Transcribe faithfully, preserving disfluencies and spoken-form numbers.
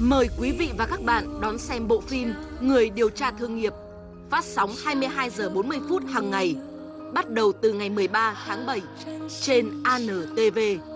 Mời quý vị và các bạn đón xem bộ phim Người điều tra thương nghiệp, phát sóng hai mươi hai giờ bốn mươi phút hàng ngày, bắt đầu từ ngày mười ba tháng bảy trên a en tê vê.